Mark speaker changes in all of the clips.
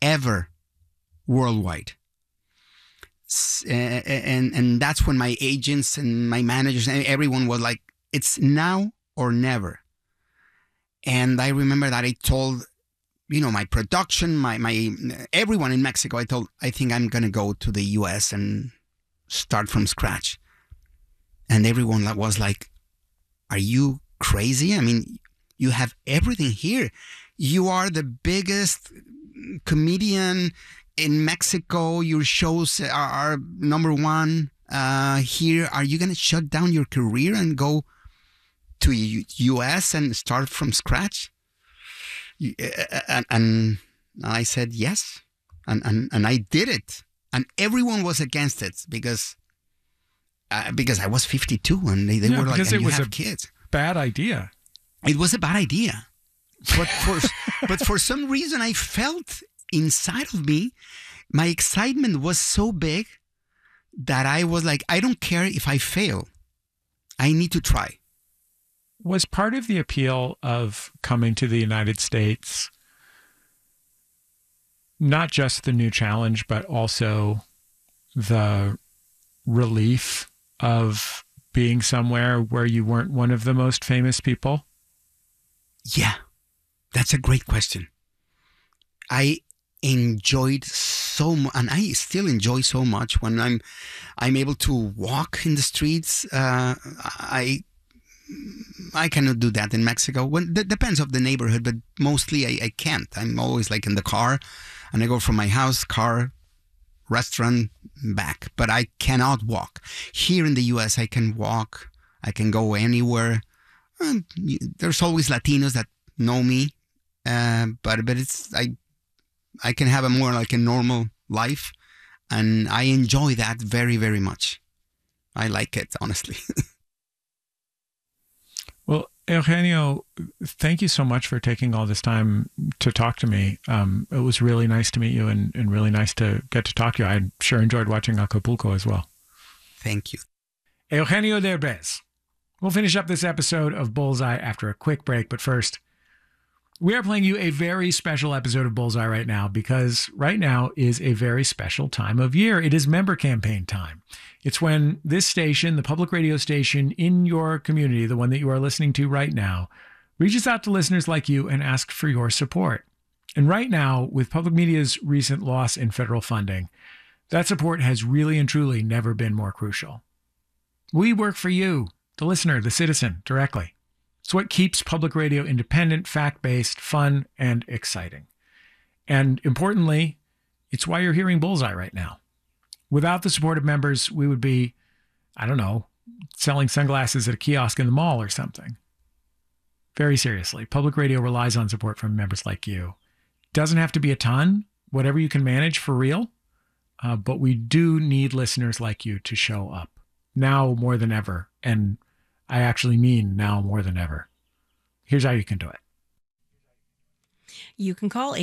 Speaker 1: ever worldwide. And that's when my agents and my managers and everyone was like, it's now or never. And I remember that I told, my production, my everyone in Mexico, I think I'm going to go to the US and start from scratch. And everyone was like, are you crazy? I mean, you have everything here. You are the biggest comedian in Mexico. Your shows are number one here. Are you going to shut down your career and go to US and start from scratch? And I said yes. And I did it. And everyone was against it because I was 52 and they were like, and you have kids.
Speaker 2: Bad idea.
Speaker 1: It was a bad idea. But for some reason, I felt inside of me, my excitement was so big that I was like, I don't care if I fail. I need to try.
Speaker 2: Was part of the appeal of coming to the United States not just the new challenge, but also the relief of being somewhere where you weren't one of the most famous people?
Speaker 1: Yeah, that's a great question. I enjoyed so much, and I still enjoy so much when I'm able to walk in the streets. I cannot do that in Mexico. That depends on the neighborhood, but mostly I can't. I'm always like in the car, and I go from my house, car, restaurant, back. But I cannot walk. Here in the U.S., I can walk. I can go anywhere. There's always Latinos that know me, but I can have a more like a normal life, and I enjoy that very, very much. I like it, honestly.
Speaker 2: Well, Eugenio, thank you so much for taking all this time to talk to me. It was really nice to meet you and really nice to get to talk to you. I sure enjoyed watching Acapulco as well.
Speaker 1: Thank you.
Speaker 2: Eugenio Derbez. We'll finish up this episode of Bullseye after a quick break, but first, we are playing you a very special episode of Bullseye right now because right now is a very special time of year. It is member campaign time. It's when this station, the public radio station in your community, the one that you are listening to right now, reaches out to listeners like you and asks for your support. And right now, with public media's recent loss in federal funding, that support has really and truly never been more crucial. We work for you, the listener, the citizen, directly. It's what keeps public radio independent, fact-based, fun, and exciting. And importantly, it's why you're hearing Bullseye right now. Without the support of members, we would be, I don't know, selling sunglasses at a kiosk in the mall or something. Very seriously, public radio relies on support from members like you. Doesn't have to be a ton, whatever you can manage for real, but we do need listeners like you to show up, now more than ever, and I actually mean now more than ever. Here's how you can do it.
Speaker 3: You can call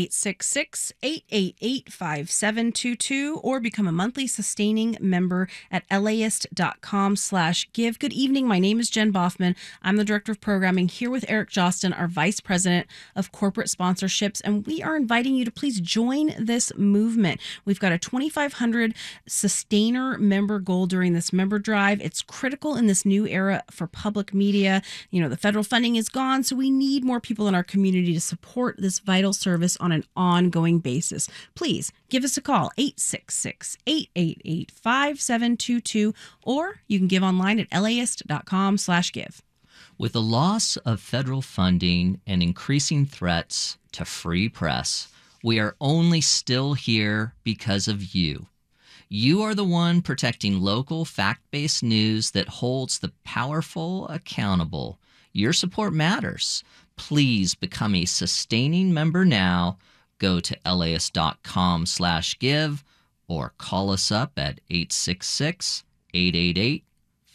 Speaker 3: 866-888-5722 or become a monthly sustaining member at LAist.com/give. Good evening. My name is Jen Boffman. I'm the Director of Programming here with Eric Jostin, our Vice President of Corporate Sponsorships, and we are inviting you to please join this movement. We've got a 2,500 sustainer member goal during this member drive. It's critical in this new era for public media. You know, the federal funding is gone, so we need more people in our community to support this vital service on an ongoing basis. Please give us a call, 866-888-5722, or you can give online at laist.com/give.
Speaker 4: With the loss of federal funding and increasing threats to free press, we are only still here because of you. You are the one protecting local fact-based news that holds the powerful accountable. Your support matters. Please become a sustaining member now. Go to laist.com/give or call us up at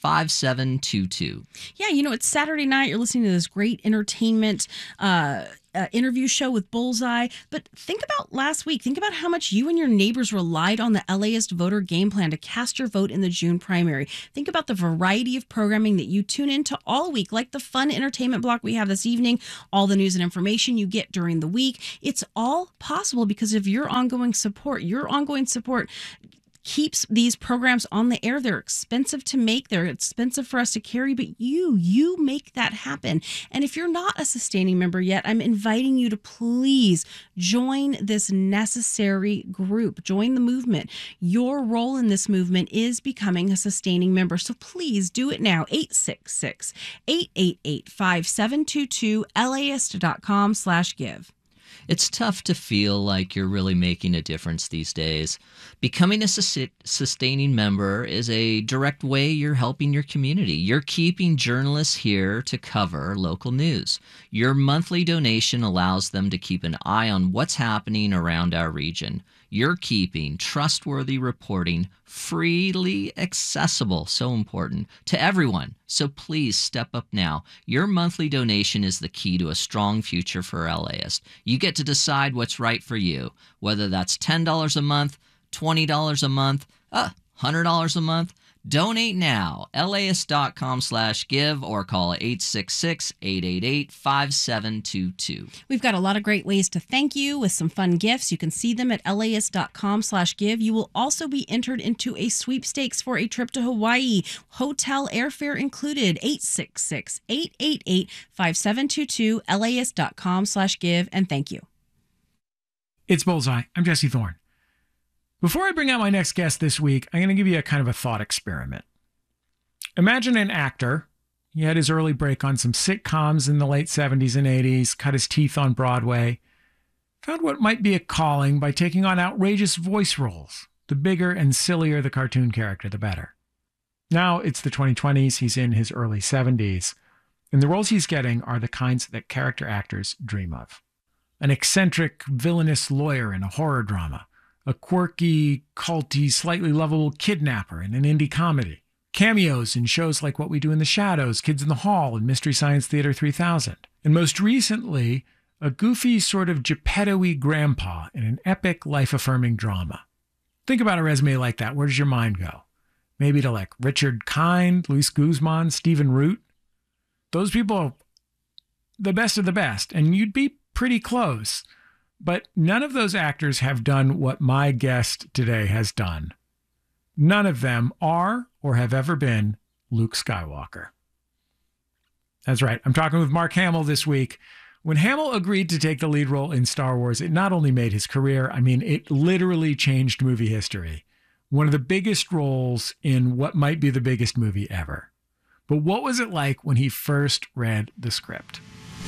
Speaker 4: 866-888-5722.
Speaker 3: Yeah, you know, it's Saturday night. You're listening to this great entertainment interview show with Bullseye. But think about last week. Think about how much you and your neighbors relied on the LAist voter game plan to cast your vote in the June primary. Think about the variety of programming that you tune into all week, like the fun entertainment block we have this evening, all the news and information you get during the week. It's all possible because of your ongoing support. Your ongoing support keeps these programs on the air. They're expensive to make. They're expensive for us to carry, but you make that happen. And if you're not a sustaining member yet, I'm inviting you to please join this necessary group. Join the movement. Your role in this movement is becoming a sustaining member. So please do it now. 866-888-5722, laist.com/give.
Speaker 4: It's tough to feel like you're really making a difference these days. Becoming a sustaining member is a direct way you're helping your community. You're keeping journalists here to cover local news. Your monthly donation allows them to keep an eye on what's happening around our region. You're keeping trustworthy reporting freely accessible, so important, to everyone. So please step up now. Your monthly donation is the key to a strong future for LAist. You get to decide what's right for you, whether that's $10 a month, $20 a month, $100 a month. Donate now, laist.com/give, or call 866-888-5722.
Speaker 3: We've got a lot of great ways to thank you with some fun gifts. You can see them at laist.com/give. You will also be entered into a sweepstakes for a trip to Hawaii, hotel airfare included. 866-888-5722, laist.com/give, and thank you.
Speaker 2: It's Bullseye. I'm Jesse Thorne. Before I bring out my next guest this week, I'm going to give you a kind of a thought experiment. Imagine an actor. He had his early break on some sitcoms in the late 70s and 80s, cut his teeth on Broadway, found what might be a calling by taking on outrageous voice roles. The bigger and sillier the cartoon character, the better. Now it's the 2020s, he's in his early 70s, and the roles he's getting are the kinds that character actors dream of. An eccentric, villainous lawyer in a horror drama, a quirky, culty, slightly lovable kidnapper in an indie comedy, cameos in shows like What We Do in the Shadows, Kids in the Hall, and Mystery Science Theater 3000. And most recently, a goofy sort of Geppetto-y grandpa in an epic, life-affirming drama. Think about a resume like that. Where does your mind go? Maybe to like Richard Kind, Luis Guzman, Stephen Root. Those people are the best of the best, and you'd be pretty close. But none of those actors have done what my guest today has done. None of them are or have ever been Luke Skywalker. That's right. I'm talking with Mark Hamill this week. When Hamill agreed to take the lead role in Star Wars, it not only made his career, it literally changed movie history. One of the biggest roles in what might be the biggest movie ever. But what was it like when he first read the script?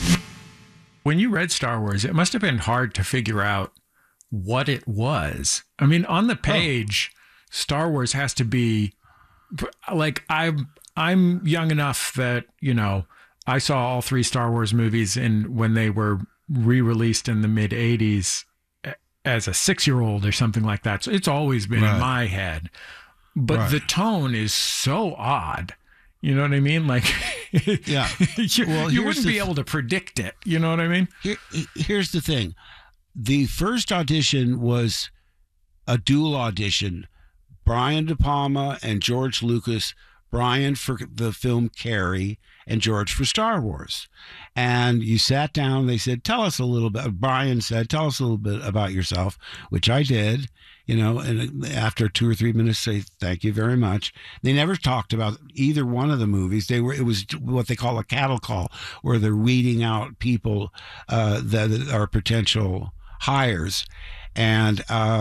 Speaker 2: When you read Star Wars, it must have been hard to figure out what it was. On the page, Star Wars has to be like, I'm young enough that, I saw all three Star Wars movies when they were re-released in the mid 80s as a 6-year-old or something like that. So it's always been in my head, but the tone is so odd. You know what I mean? Like,
Speaker 5: yeah.
Speaker 2: you wouldn't be able to predict it. You know what I mean?
Speaker 5: Here's the thing. The first audition was a dual audition. Brian De Palma and George Lucas. Brian for the film Carrie and George for Star Wars. And you sat down. They said, Brian said, tell us a little bit about yourself, which I did. And after 2 or 3 minutes, say, thank you very much. They never talked about either one of the movies. It was what they call a cattle call, where they're weeding out people that are potential hires. And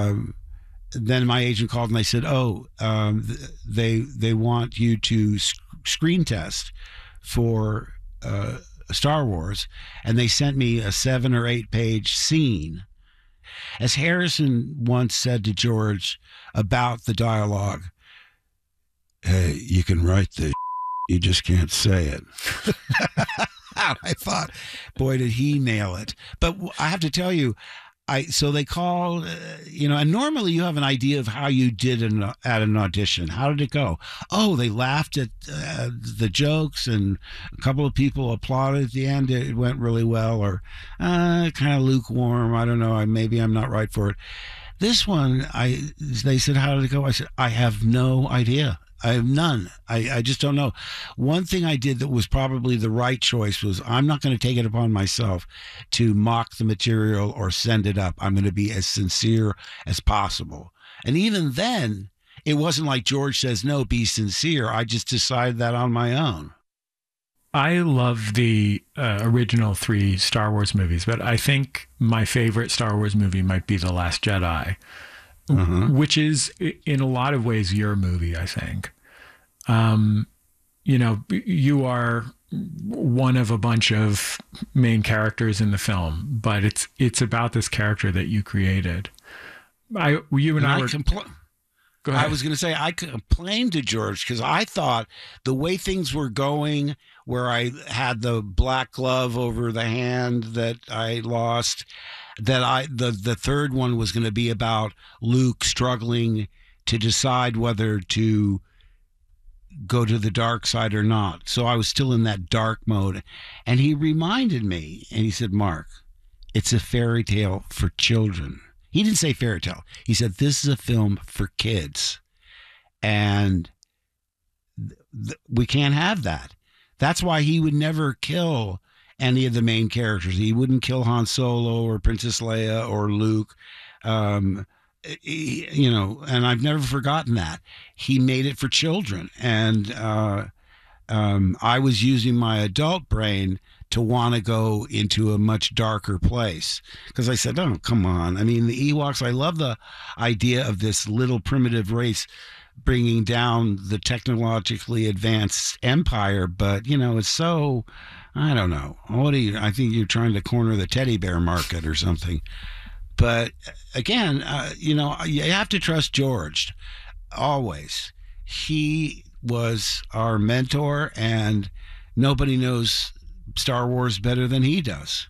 Speaker 5: then my agent called and they said, they want you to screen test for Star Wars. And they sent me a 7 or 8 page scene. As Harrison once said to George about the dialogue, hey, you can write this, you just can't say it. I thought, boy, did he nail it. But I have to tell you, so they called, and normally you have an idea of how you did at an audition. How did it go? Oh, they laughed at the jokes, and a couple of people applauded at the end. It went really well, or kind of lukewarm. I don't know. Maybe I'm not right for it. This one, they said, how did it go? I said, I have no idea. I have none. I just don't know. One thing I did that was probably the right choice was I'm not going to take it upon myself to mock the material or send it up. I'm going to be as sincere as possible. And even then, it wasn't like George says, no, be sincere. I just decided that on my own.
Speaker 2: I love the original 3 Star Wars movies, but I think my favorite Star Wars movie might be The Last Jedi. Which is in a lot of ways your movie, I think. You are one of a bunch of main characters in the film, but it's about this character that you created. I was
Speaker 5: going to say, I complained to George because I thought the way things were going, where I had the black glove over the hand that I lost, that the third one was going to be about Luke struggling to decide whether to go to the dark side or not. So I was still in that dark mode. And he reminded me, and he said, Mark, it's a fairy tale for children. He didn't say fairy tale. He said, this is a film for kids. And we can't have that. That's why he would never kill any of the main characters. He wouldn't kill Han Solo or Princess Leia or Luke. And I've never forgotten that. He made it for children. And I was using my adult brain to want to go into a much darker place. Because I said, oh, come on. I mean, the Ewoks, I love the idea of this little primitive race bringing down the technologically advanced empire. But, it's so... I don't know. I think you're trying to corner the teddy bear market or something. But again, you have to trust George always. He was our mentor, and nobody knows Star Wars better than he does.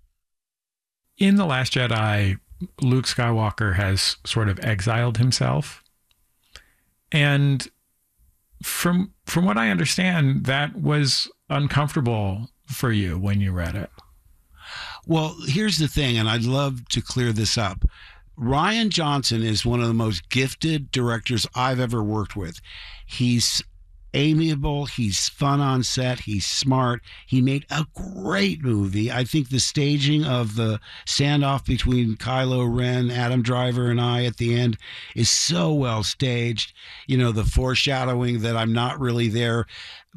Speaker 2: In The Last Jedi, Luke Skywalker has sort of exiled himself. And from what I understand, that was uncomfortable for you when you read it.
Speaker 5: Well, here's the thing, and I'd love to clear this up. Rian Johnson is one of the most gifted directors I've ever worked with. He's amiable. He's fun on set. He's smart. He made a great movie. I think the staging of the standoff between Kylo Ren, Adam Driver, and I at the end is so well staged. The foreshadowing that I'm not really there.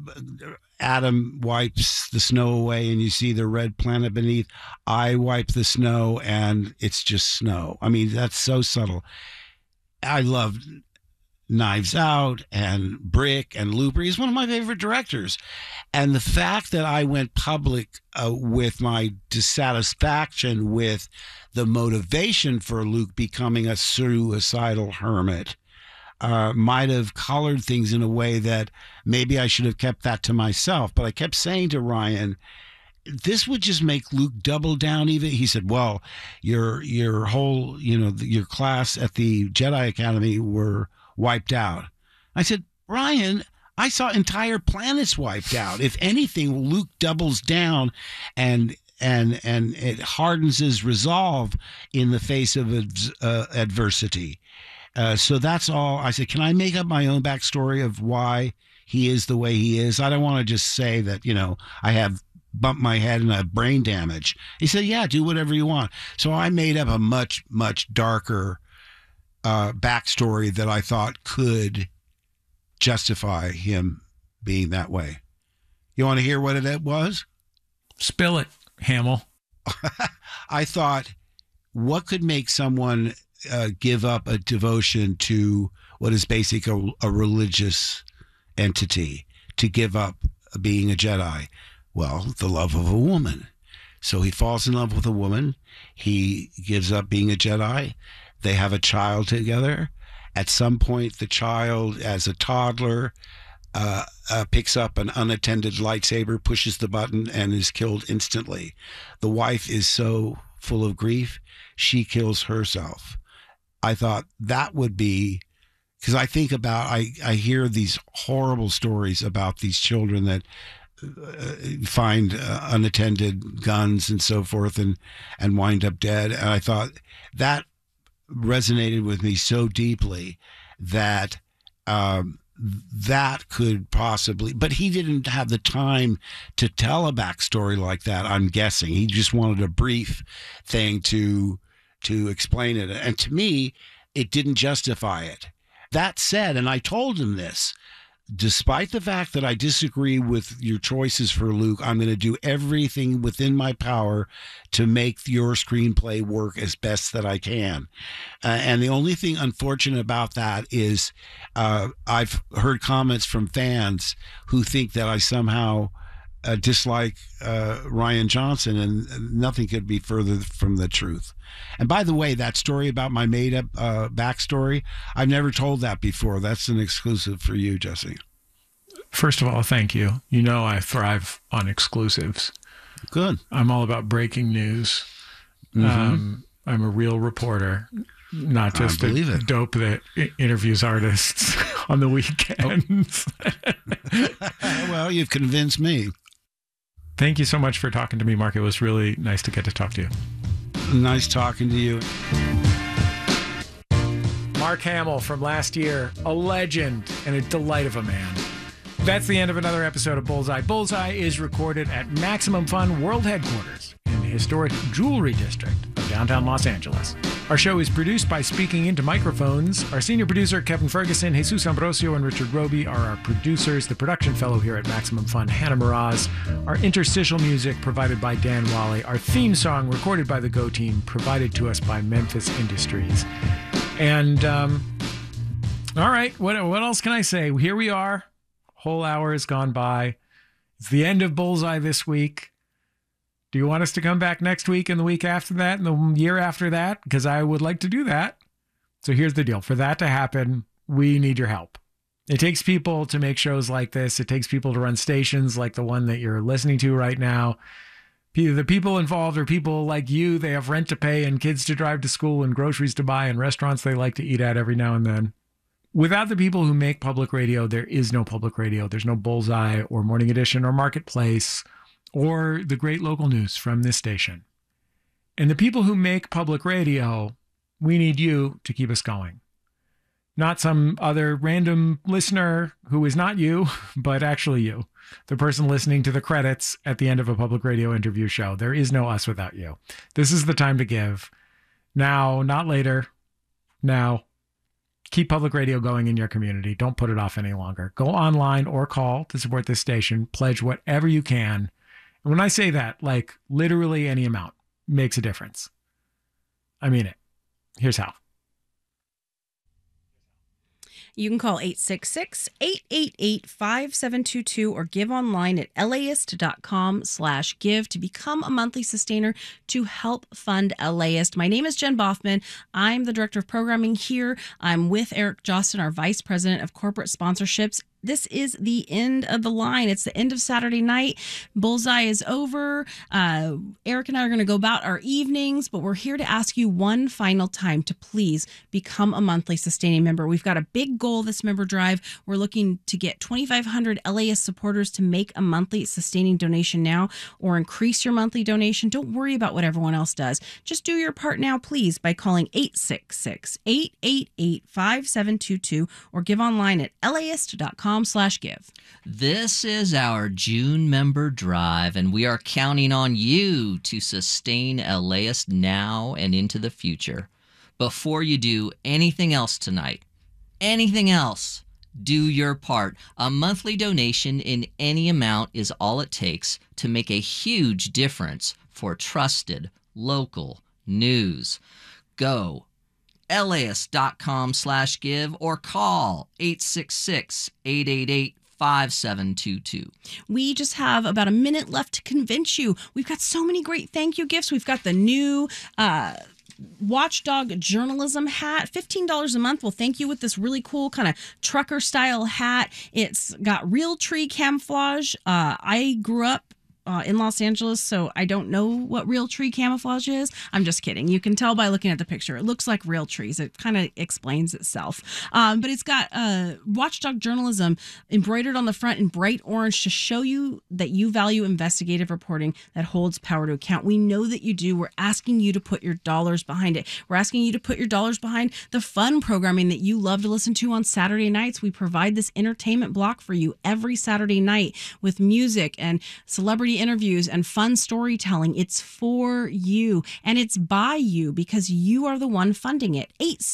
Speaker 5: Adam wipes the snow away and you see the red planet beneath. I wipe the snow and it's just snow. I mean, that's so subtle. I love Knives Out and Brick and Looper. He's one of my favorite directors. And the fact that I went public with my dissatisfaction with the motivation for Luke becoming a suicidal hermit might have colored things in a way that maybe I should have kept that to myself. But I kept saying to Rian, this would just make Luke double down even. He said, well, your whole, your class at the Jedi Academy were wiped out. I said, Rian, I saw entire planets wiped out. If anything, Luke doubles down and it hardens his resolve in the face of adversity. So that's all. I said, can I make up my own backstory of why he is the way he is? I don't want to just say that, I have bumped my head and I have brain damage. He said, yeah, do whatever you want. So I made up a much, much darker backstory that I thought could justify him being that way. You want to hear what it was?
Speaker 2: Spill it, Hamill.
Speaker 5: I thought, what could make someone give up a devotion to what is basically a religious entity, to give up being a Jedi? Well, the love of a woman. So he falls in love with a woman. He gives up being a Jedi. They have a child together. At some point, the child, as a toddler, picks up an unattended lightsaber, pushes the button, and is killed instantly. The wife is so full of grief, she kills herself. I thought that would be, because I think about, I hear these horrible stories about these children that find unattended guns and so forth and wind up dead. And I thought that resonated with me so deeply that that could possibly, but he didn't have the time to tell a backstory like that, I'm guessing. He just wanted a brief thing to explain it. And to me, it didn't justify it. That said, and I told him this, despite the fact that I disagree with your choices for Luke, I'm going to do everything within my power to make your screenplay work as best that I can. And the only thing unfortunate about that is I've heard comments from fans who think that I somehow dislike Rian Johnson, and nothing could be further from the truth. And by the way, that story about my made-up backstory, I've never told that before. That's an exclusive for you, Jesse.
Speaker 2: First of all, thank you. You know I thrive on exclusives.
Speaker 5: Good.
Speaker 2: I'm all about breaking news.
Speaker 5: Mm-hmm.
Speaker 2: I'm a real reporter, not just a dope that interviews artists on the weekends.
Speaker 5: Well, you've convinced me.
Speaker 2: Thank you so much for talking to me, Mark. It was really nice to get to talk to you.
Speaker 5: Nice talking to you.
Speaker 2: Mark Hamill from last year, a legend and a delight of a man. That's the end of another episode of Bullseye. Bullseye is recorded at Maximum Fun World Headquarters in the historic Jewelry District of downtown Los Angeles. Our show is produced by Speaking Into Microphones. Our senior producer, Kevin Ferguson, Jesus Ambrosio, and Richard Roby are our producers. The production fellow here at Maximum Fun, Hannah Miraz. Our interstitial music provided by Dan Wally. Our theme song recorded by the Go Team, provided to us by Memphis Industries. And, all right, what else can I say? Here we are. Whole hour has gone by. It's the end of Bullseye this week. Do you want us to come back next week and the week after that and the year after that? Because I would like to do that. So here's the deal. For that to happen, we need your help. It takes people to make shows like this. It takes people to run stations like the one that you're listening to right now. The people involved are people like you. They have rent to pay and kids to drive to school and groceries to buy and restaurants they like to eat at every now and then. Without the people who make public radio, there is no public radio. There's no Bullseye or Morning Edition or Marketplace or the great local news from this station. And the people who make public radio, we need you to keep us going. Not some other random listener who is not you, but actually you, the person listening to the credits at the end of a public radio interview show. There is no us without you. This is the time to give. Now, not later. Now. Keep public radio going in your community. Don't put it off any longer. Go online or call to support this station. Pledge whatever you can. And when I say that, like literally any amount makes a difference. I mean it. Here's how.
Speaker 3: You can call 866-888-5722 or give online at laist.com/give to become a monthly sustainer to help fund LAist. My name is Jen Boffman. I'm the director of programming here. I'm with Eric Jostin, our vice president of corporate sponsorships. This is the end of the line. It's the end of Saturday night. Bullseye is over. Eric and I are going to go about our evenings, but we're here to ask you one final time to please become a monthly sustaining member. We've got a big goal this member drive. We're looking to get 2,500 LAist supporters to make a monthly sustaining donation now or increase your monthly donation. Don't worry about what everyone else does. Just do your part now, please, by calling 866-888-5722 or give online at laist.com/give.
Speaker 4: This is our June member drive, and we are counting on you to sustain LAist now and into the future. Before you do anything else tonight, anything else, do your part. A monthly donation in any amount is all it takes to make a huge difference for trusted local news. Go laist.com/give or call 866-888-5722.
Speaker 3: We just have about a minute left to convince you. We've got so many great thank you gifts. We've got the new Watchdog journalism hat, $15 a month. We'll thank you with this really cool kind of trucker style hat. It's got real tree camouflage. I grew up in Los Angeles, so I don't know what Realtree camouflage is. I'm just kidding. You can tell by looking at the picture. It looks like real trees. It kind of explains itself. But it's got watchdog journalism embroidered on the front in bright orange to show you that you value investigative reporting that holds power to account. We know that you do. We're asking you to put your dollars behind it. We're asking you to put your dollars behind the fun programming that you love to listen to on Saturday nights. We provide this entertainment block for you every Saturday night with music and celebrity interviews and fun storytelling. It's for you and it's by you because you are the one funding it.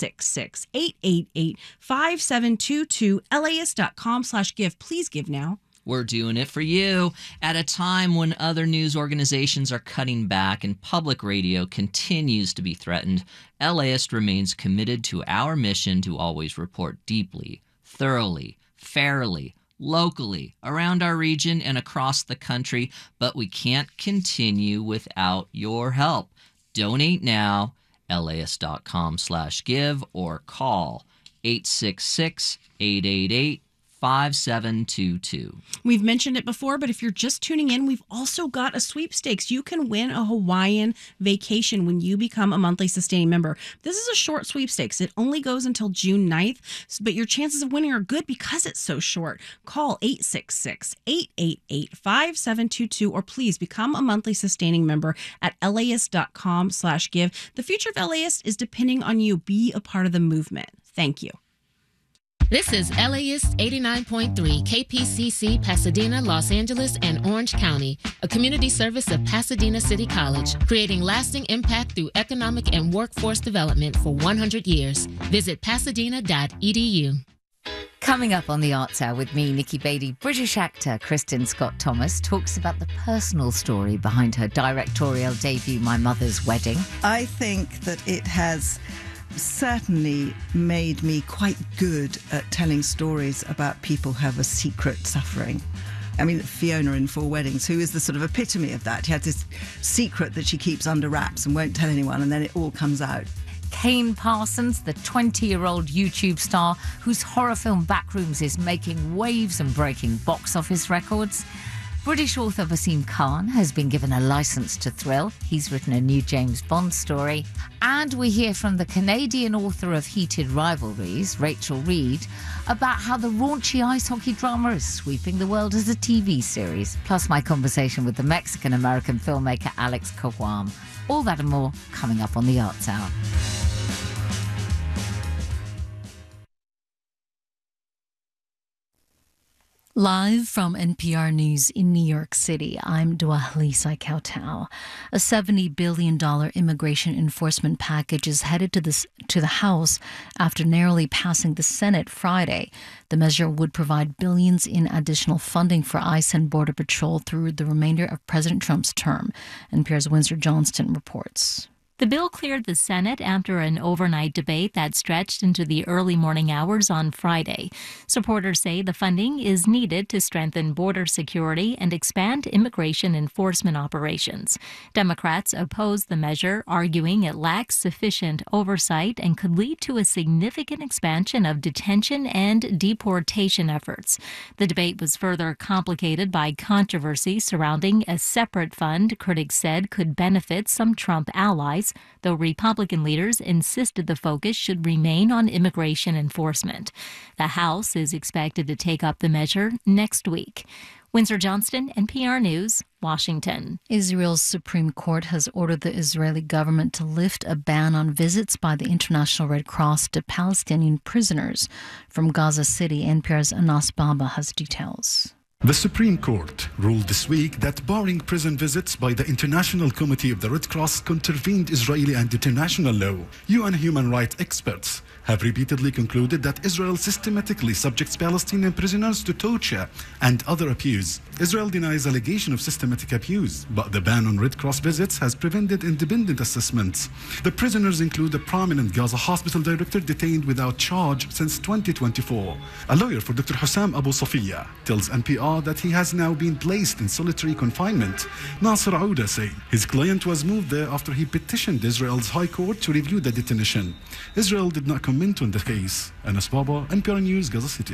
Speaker 3: 866-888-5722, LAist.com/give. Please give now.
Speaker 4: We're doing it for you at a time when other news organizations are cutting back and public radio continues to be threatened. LAist remains committed to our mission to always report deeply, thoroughly, fairly, locally, around our region and across the country, but we can't continue without your help. Donate now, LAist.com/give, or call 866-888-5722.
Speaker 3: We've mentioned it before, but if you're just tuning in, we've also got a sweepstakes. You can win a Hawaiian vacation when you become a monthly sustaining member. This is a short sweepstakes. It only goes until June 9th, but your chances of winning are good because it's so short. Call 866-888-5722 or please become a monthly sustaining member at LAist.com/give. The future of LAist is depending on you. Be a part of the movement. Thank you.
Speaker 6: This is LAist 89.3 KPCC, Pasadena, Los Angeles, and Orange County, a community service of Pasadena City College, creating lasting impact through economic and workforce development for 100 years. Visit pasadena.edu.
Speaker 7: Coming up on the Arts Hour with me, Nikki Beatty, British actor Kristin Scott Thomas talks about the personal story behind her directorial debut, My Mother's Wedding.
Speaker 8: I think that it has certainly made me quite good at telling stories about people who have a secret suffering. I mean, Fiona in Four Weddings, who is the sort of epitome of that. She has this secret that she keeps under wraps and won't tell anyone, and then it all comes out.
Speaker 7: Kane Parsons, the 20-year-old YouTube star whose horror film Backrooms is making waves and breaking box office records. British author Wasim Khan has been given a license to thrill. He's written a new James Bond story. And we hear from the Canadian author of Heated Rivalries, Rachel Reed, about how the raunchy ice hockey drama is sweeping the world as a TV series. Plus my conversation with the Mexican-American filmmaker Alex Caguam. All that and more coming up on the Arts Hour.
Speaker 9: Live from NPR News in New York City, I'm Dwalisa Kautau. A $70 billion immigration enforcement package is headed to the House after narrowly passing the Senate Friday. The measure would provide billions in additional funding for ICE and Border Patrol through the remainder of President Trump's term. NPR's Windsor Johnston reports.
Speaker 10: The bill cleared the Senate after an overnight debate that stretched into the early morning hours on Friday. Supporters say the funding is needed to strengthen border security and expand immigration enforcement operations. Democrats oppose the measure, arguing it lacks sufficient oversight and could lead to a significant expansion of detention and deportation efforts. The debate was further complicated by controversy surrounding a separate fund critics said could benefit some Trump allies, though Republican leaders insisted the focus should remain on immigration enforcement. The House is expected to take up the measure next week. Windsor Johnston, NPR News, Washington.
Speaker 9: Israel's Supreme Court has ordered the Israeli government to lift a ban on visits by the International Red Cross to Palestinian prisoners. From Gaza City, NPR's Anas Baba has details.
Speaker 11: The Supreme Court ruled this week that barring prison visits by the International Committee of the Red Cross contravened Israeli and international law. UN human rights experts have repeatedly concluded that Israel systematically subjects Palestinian prisoners to torture and other abuse. Israel denies allegation of systematic abuse, but the ban on Red Cross visits has prevented independent assessments. The prisoners include a prominent Gaza hospital director detained without charge since 2024. A lawyer for Dr. Hussam Abu Safiya tells NPR that he has now been placed in solitary confinement. Nasser Ouda said his client was moved there after he petitioned Israel's High Court to review the detention. Israel did not comment on the case. Anas Baba, NPR News, Gaza City.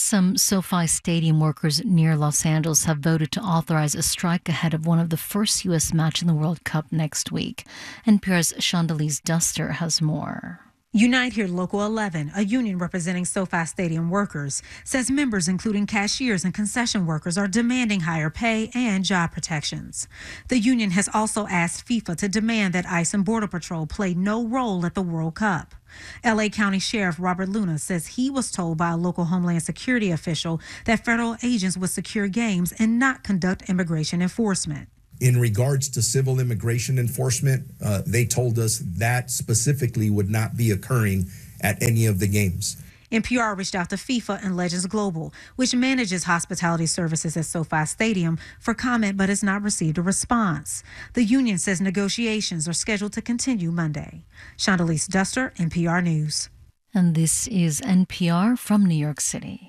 Speaker 9: Some SoFi Stadium workers near Los Angeles have voted to authorize a strike ahead of one of the first U.S. match in the World Cup next week. NPR's Chandalise Duster has more.
Speaker 12: Unite Here Local 11, a union representing SoFi Stadium workers, says members, including cashiers and concession workers, are demanding higher pay and job protections. The union has also asked FIFA to demand that ICE and Border Patrol play no role at the World Cup. L.A. County Sheriff Robert Luna says he was told by a local Homeland Security official that federal agents would secure games and not conduct immigration enforcement.
Speaker 13: In regards to civil immigration enforcement, they told us that specifically would not be occurring at any of the games.
Speaker 12: NPR reached out to FIFA and Legends Global, which manages hospitality services at SoFi Stadium, for comment but has not received a response. The union says negotiations are scheduled to continue Monday. Chandalise Duster, NPR News.
Speaker 9: And this is NPR from New York City.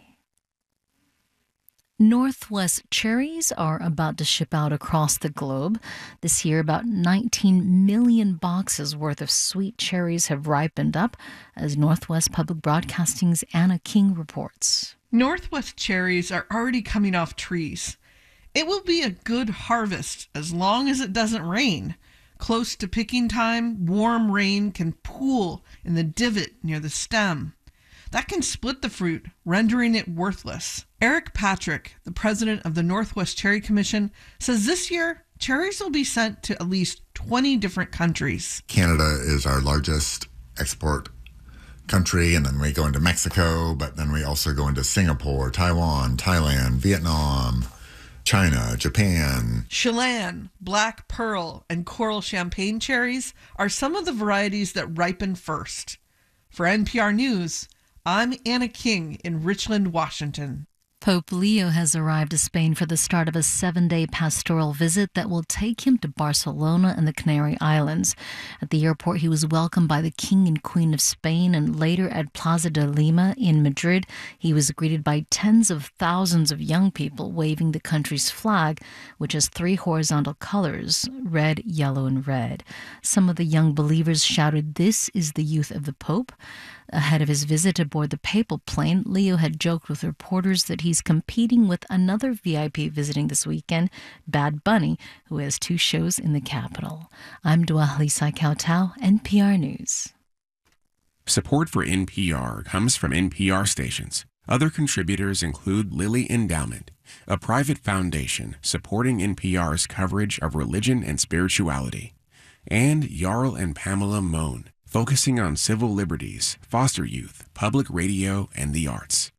Speaker 9: Northwest cherries are about to ship out across the globe. This year, about 19 million boxes worth of sweet cherries have ripened up, as Northwest Public Broadcasting's Anna King reports.
Speaker 14: Northwest cherries are already coming off trees. It will be a good harvest as long as it doesn't rain. Close to picking time, warm rain can pool in the divot near the stem. That can split the fruit, rendering it worthless. Eric Patrick, the president of the Northwest Cherry Commission, says this year cherries will be sent to at least 20 different countries.
Speaker 15: Canada is our largest export country, and then we go into Mexico, but then we also go into Singapore, Taiwan, Thailand, Vietnam, China, Japan.
Speaker 14: Chelan, Black Pearl, and Coral Champagne cherries are some of the varieties that ripen first. For NPR News, I'm Anna King in Richland, Washington.
Speaker 9: Pope Leo has arrived to Spain for the start of a 7-day pastoral visit that will take him to Barcelona and the Canary Islands. At the airport, he was welcomed by the King and Queen of Spain, and later at Plaza de Lima in Madrid, he was greeted by tens of thousands of young people waving the country's flag, which has 3 horizontal colors, red, yellow, and red. Some of the young believers shouted, "This is the youth of the Pope." Ahead of his visit aboard the papal plane, Leo had joked with reporters that he's competing with another VIP visiting this weekend, Bad Bunny, who has 2 shows in the capital. I'm Duahlisai Kautau, NPR News.
Speaker 16: Support for NPR comes from NPR stations. Other contributors include Lilly Endowment, a private foundation supporting NPR's coverage of religion and spirituality, and Jarl and Pamela Mohn, focusing on civil liberties, foster youth, public radio, and the arts.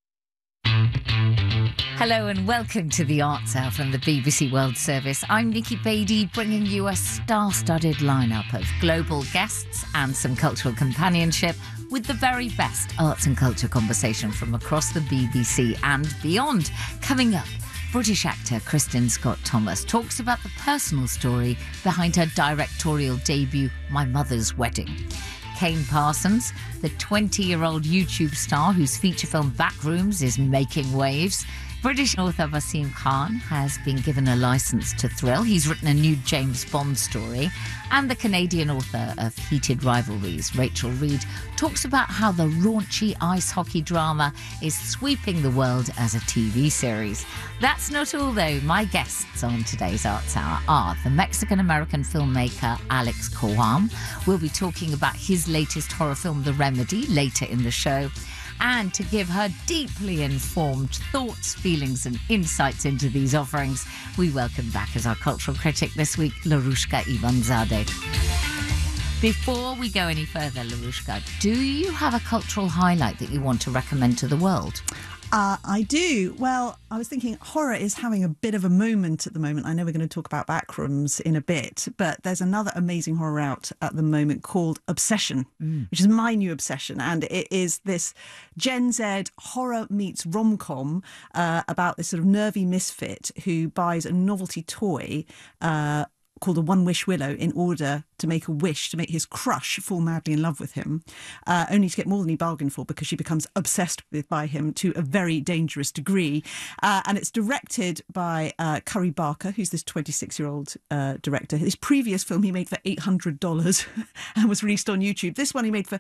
Speaker 7: Hello and welcome to the Arts Hour from the BBC World Service. I'm Nikki Beattie, bringing you a star-studded lineup of global guests and some cultural companionship with the very best arts and culture conversation from across the BBC and beyond. Coming up, British actor Kristin Scott Thomas talks about the personal story behind her directorial debut, My Mother's Wedding. Kane Parsons, the 20-year-old YouTube star whose feature film Backrooms is making waves. British author Wasim Khan has been given a license to thrill. He's written a new James Bond story. And the Canadian author of Heated Rivalries, Rachel Reed, talks about how the raunchy ice hockey drama is sweeping the world as a TV series. That's not all, though. My guests on today's Arts Hour are the Mexican-American filmmaker Alex Coam. We'll be talking about his latest horror film, The Remedy, later in the show. And to give her deeply informed thoughts, feelings and insights into these offerings, we welcome back as our cultural critic this week, Larushka Ivanzadeh. Before we go any further, Larushka, do you have a cultural highlight that you want to recommend to the world?
Speaker 8: I do. Well, I was thinking horror is having a bit of a moment at the moment. I know we're going to talk about Backrooms in a bit, but there's another amazing horror out at the moment called Obsession, which is my new obsession. And it is this Gen Z horror meets rom-com about this sort of nervy misfit who buys a novelty toy called a One Wish Willow in order
Speaker 17: to make a wish, to make his crush fall madly in love with him, only to get more than he bargained for because she becomes obsessed by him to a very dangerous degree. And it's directed by Curry Barker, who's this 26-year-old director. His previous film he made for $800 and was released on YouTube. This one he made for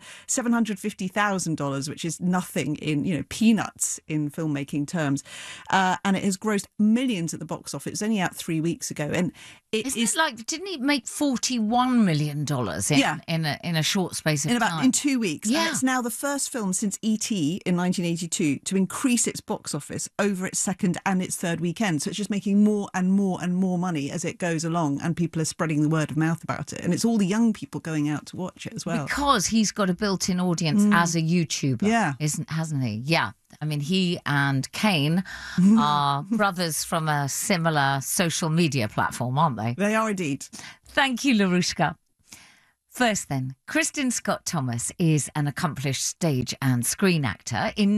Speaker 17: $750,000, which is nothing in, peanuts in filmmaking terms. And it has grossed millions at the box office. It was only out 3 weeks ago. And
Speaker 7: Isn't it like, didn't he make $41 million in a short space of time?
Speaker 17: In 2 weeks.
Speaker 7: Yeah.
Speaker 17: And it's now the first film since E.T. in 1982 to increase its box office over its second and its third weekend. So it's just making more and more and more money as it goes along, and people are spreading the word of mouth about it. And it's all the young people going out to watch it as well.
Speaker 7: Because he's got a built-in audience as a YouTuber, hasn't he? Yeah. I mean, he and Kane are brothers from a similar social media platform, aren't they?
Speaker 17: They are indeed.
Speaker 7: Thank you, Larushka. First then, Kristin Scott Thomas is an accomplished stage and screen actor. In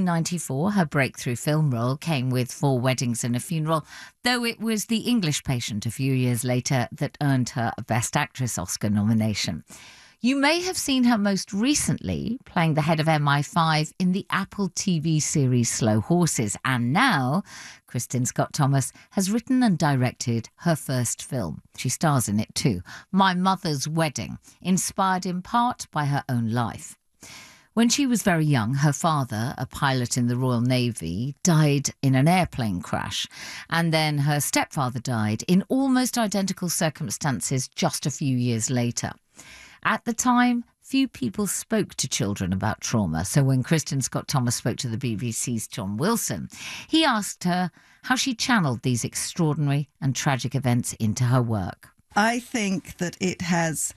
Speaker 7: 1994, her breakthrough film role came with 4 Weddings and a Funeral, though it was The English Patient a few years later that earned her a Best Actress Oscar nomination. You may have seen her most recently playing the head of MI5 in the Apple TV series Slow Horses. And now, Kristin Scott Thomas has written and directed her first film. She stars in it too, My Mother's Wedding, inspired in part by her own life. When she was very young, her father, a pilot in the Royal Navy, died in an airplane crash. And then her stepfather died in almost identical circumstances just a few years later. At the time, few people spoke to children about trauma. So when Kristin Scott Thomas spoke to the BBC's John Wilson, he asked her how she channeled these extraordinary and tragic events into her work.
Speaker 8: I think that it has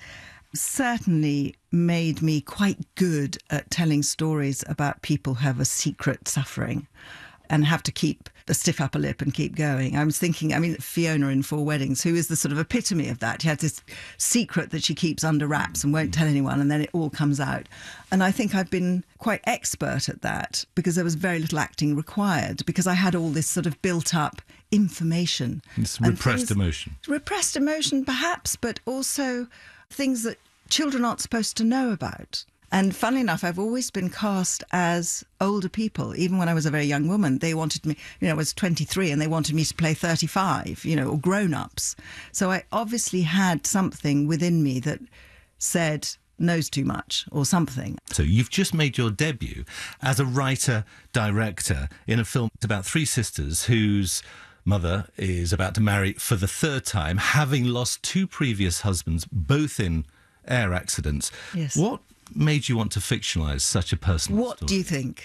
Speaker 8: certainly made me quite good at telling stories about people who have a secret suffering and have to keep a stiff upper lip and keep going. I was thinking, Fiona in 4 Weddings, who is the sort of epitome of that. She has this secret that she keeps under wraps and won't tell anyone, and then it all comes out. And I think I've been quite expert at that because there was very little acting required, because I had all this sort of built-up information.
Speaker 18: It's repressed emotion.
Speaker 8: Repressed emotion, perhaps, but also things that children aren't supposed to know about. And funnily enough, I've always been cast as older people. Even when I was a very young woman, they wanted me, I was 23 and they wanted me to play 35, or grown-ups. So I obviously had something within me that said, knows too much or something.
Speaker 18: So you've just made your debut as a writer-director in a film about 3 sisters whose mother is about to marry for the 3rd time, having lost 2 previous husbands, both in air accidents.
Speaker 8: Yes.
Speaker 18: What made you want to fictionalise such a personal
Speaker 8: story? What do you think?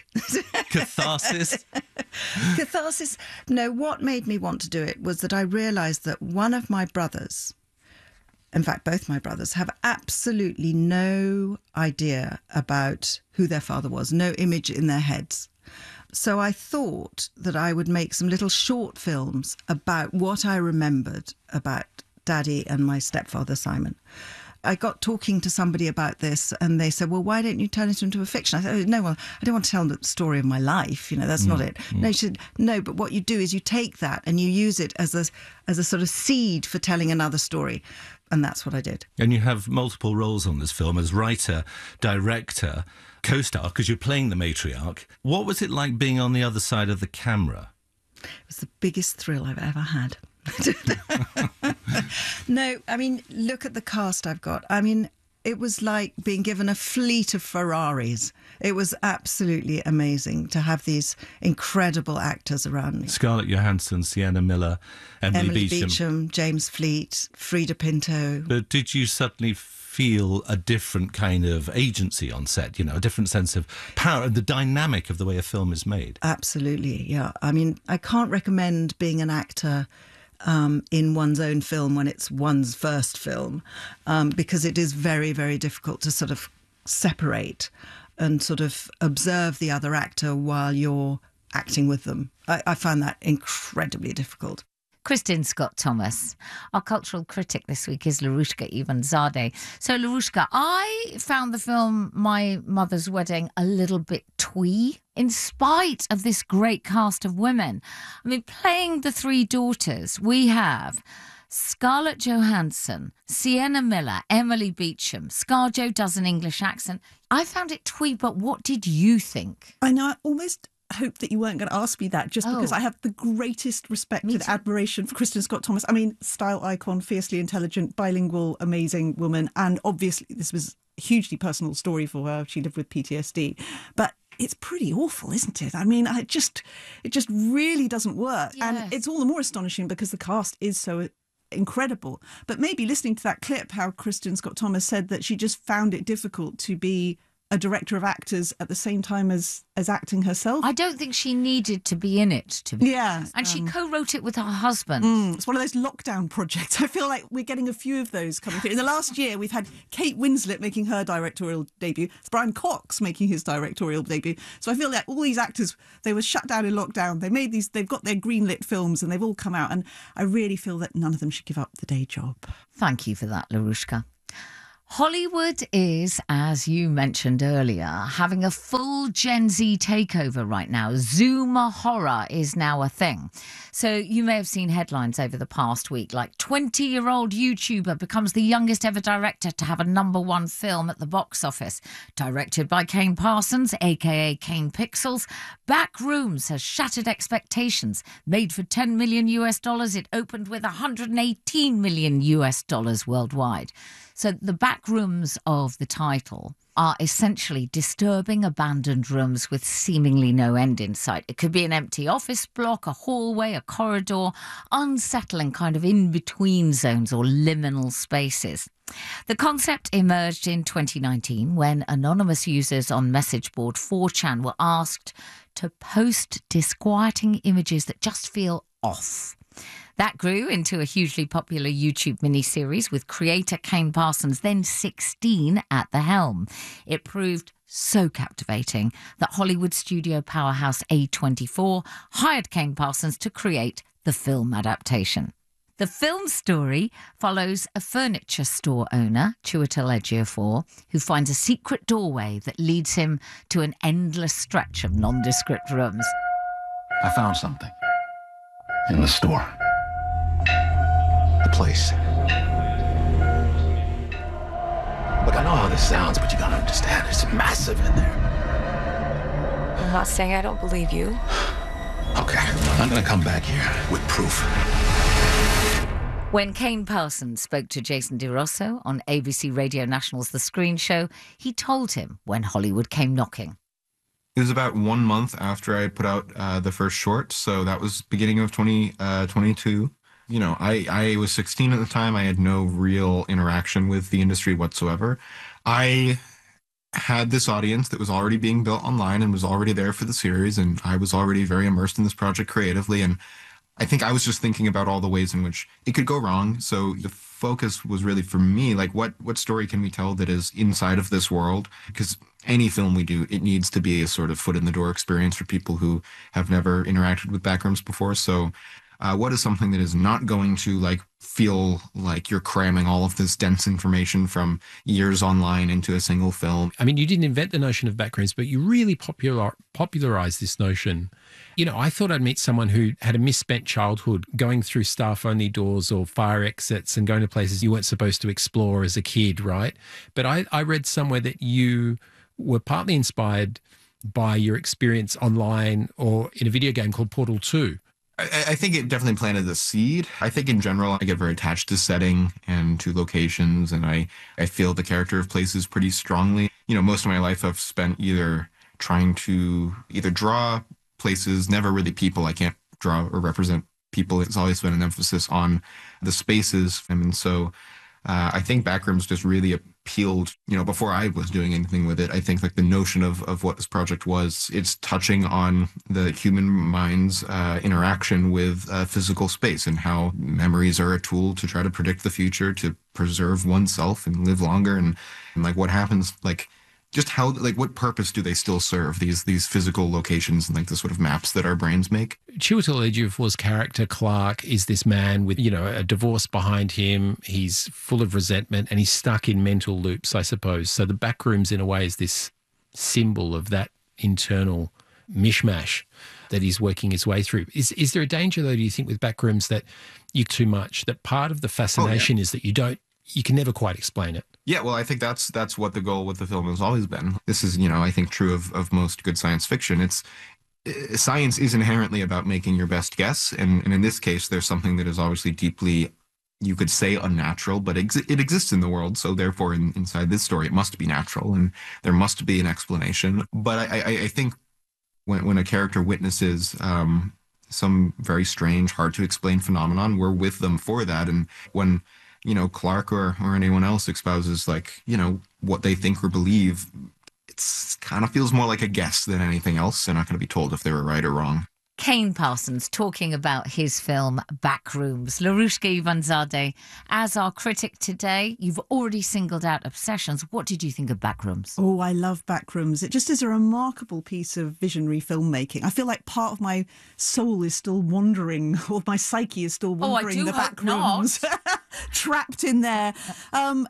Speaker 18: Catharsis?
Speaker 8: Catharsis? No, what made me want to do it was that I realised that one of my brothers, in fact, both my brothers, have absolutely no idea about who their father was, no image in their heads. So I thought that I would make some little short films about what I remembered about Daddy and my stepfather, Simon. I got talking to somebody about this and they said, well, why don't you turn it into a fiction? I said, oh, no, well, I don't want to tell the story of my life. That's not it. No, she said, no, but what you do is you take that and you use it as a sort of seed for telling another story. And that's what I did. And
Speaker 18: you have multiple roles on this film as writer, director, co-star, because you're playing the matriarch. What was it like being on the other side of the camera?
Speaker 8: It was the biggest thrill I've ever had. No, look at the cast I've got. It was like being given a fleet of Ferraris. It was absolutely amazing to have these incredible actors around me.
Speaker 18: Scarlett Johansson, Sienna Miller, Emily Beecham,
Speaker 8: James Fleet, Frida Pinto.
Speaker 18: But did you suddenly feel a different kind of agency on set, a different sense of power and the dynamic of the way a film is made?
Speaker 8: Absolutely, yeah. I can't recommend being an actor in one's own film when it's one's first film, because it is very, very difficult to sort of separate and sort of observe the other actor while you're acting with them. I find that incredibly difficult.
Speaker 7: Kristin Scott Thomas. Our cultural critic this week is Larushka Ivanzadeh. So, Larushka, I found the film My Mother's Wedding a little bit twee, in spite of this great cast of women. Playing the 3 daughters, we have Scarlett Johansson, Sienna Miller, Emily Beecham, ScarJo does an English accent. I found it twee, but what did you think?
Speaker 17: I know, I almost hoped that you weren't going to ask me that, just because I have the greatest respect and admiration for Kristen Scott Thomas. I mean, style icon, fiercely intelligent, bilingual, amazing woman. And obviously this was a hugely personal story for her. She lived with PTSD. But it's pretty awful, isn't it? I mean, it just really doesn't work. Yes. And it's all the more astonishing because the cast is so incredible. But maybe listening to that clip, how Kristen Scott Thomas said that she just found it difficult to be a director of actors at the same time as acting herself.
Speaker 7: I don't think she needed to be in it, to be honest. And she co-wrote it with her husband.
Speaker 17: It's one of those lockdown projects. I feel like we're getting a few of those coming through. In the last year, we've had Kate Winslet making her directorial debut. It's Brian Cox making his directorial debut. So I feel like all these actors, they were shut down in lockdown. They've got their greenlit films and they've all come out. And I really feel that none of them should give up the day job.
Speaker 7: Thank you for that, Larushka. Hollywood is, as you mentioned earlier, having a full Gen Z takeover right now. Zoomer horror is now a thing. So you may have seen headlines over the past week, like 20-year-old YouTuber becomes the youngest ever director to have a #1 film at the box office. Directed by Kane Parsons, a.k.a. Kane Pixels, Backrooms has shattered expectations. Made for $10 million, it opened with $118 million worldwide. So the back rooms of the title are essentially disturbing abandoned rooms with seemingly no end in sight. It could be an empty office block, a hallway, a corridor, unsettling kind of in-between zones or liminal spaces. The concept emerged in 2019 when anonymous users on message board 4chan were asked to post disquieting images that just feel off. That grew into a hugely popular YouTube miniseries with creator Kane Parsons, then 16, at the helm. It proved so captivating that Hollywood studio powerhouse A24 hired Kane Parsons to create the film adaptation. The film story follows a furniture store owner, Chiwetel Ejiofor, who finds a secret doorway that leads him to an endless stretch of nondescript rooms.
Speaker 19: I found something in the store. The place. Look, I know how this sounds, but you gotta understand, it's massive in there.
Speaker 20: I'm not saying I don't believe you.
Speaker 19: Okay, I'm gonna come back here with proof.
Speaker 7: When Kane Parsons spoke to Jason DeRosso on ABC Radio National's The Screen Show, he told him when Hollywood came knocking.
Speaker 21: It was about 1 month after I put out the first short, so that was beginning of 2022. You know, I was 16 at the time. I had no real interaction with the industry whatsoever. I had this audience that was already being built online and was already there for the series, and I was already very immersed in this project creatively, and I think I was just thinking about all the ways in which it could go wrong. So the focus was really for me, like what story can we tell that is inside of this world? Because any film we do, it needs to be a sort of foot in the door experience for people who have never interacted with backrooms before. So what is something that is not going to like feel like you're cramming all of this dense information from years online into a single film?
Speaker 22: I mean, you didn't invent the notion of backrooms, but you really popularized this notion. You know, I thought I'd meet someone who had a misspent childhood going through staff-only doors or fire exits and going to places you weren't supposed to explore as a kid, right? But I read somewhere that you were partly inspired by your experience online or in a video game called Portal 2.
Speaker 21: I think it definitely planted the seed. I think in general, I get very attached to setting and to locations, and I feel the character of places pretty strongly. You know, most of my life I've spent either trying to draw places, never really people. I can't draw or represent people. It's always been an emphasis on the spaces. I mean, so I think Backrooms just really appealed, you know, before I was doing anything with it. I think like the notion of what this project was, it's touching on the human mind's interaction with physical space and how memories are a tool to try to predict the future, to preserve oneself and live longer. And like what happens, like just how, like what purpose do they still serve, these physical locations and like the sort of maps that our brains make?
Speaker 22: Chiwetel Ejiofor's character, Clark, is this man with, you know, a divorce behind him. He's full of resentment and he's stuck in mental loops, I suppose. So the Backrooms, in a way, is this symbol of that internal mishmash that he's working his way through. Is there a danger, though, do you think, with Backrooms that you too much, that part of the fascination is that you can never quite explain it?
Speaker 21: Yeah, well, I think that's what the goal with the film has always been. This is, I think true of most good science fiction. Science is inherently about making your best guess. And in this case, there's something that is obviously deeply, you could say, unnatural, but it exists in the world. So therefore, inside this story, it must be natural and there must be an explanation. But I think when a character witnesses some very strange, hard to explain phenomenon, we're with them for that. And when Clark or anyone else espouses what they think or believe, it kind of feels more like a guess than anything else. They're not going to be told if they were right or wrong.
Speaker 7: Kane Parsons talking about his film Backrooms. Larushka Ivanzadeh, as our critic today, you've already singled out Obsessions. What did you think of Backrooms?
Speaker 17: Oh, I love Backrooms. It just is a remarkable piece of visionary filmmaking. I feel like part of my soul is still wandering, or my psyche is still wandering the Backrooms, trapped in there. And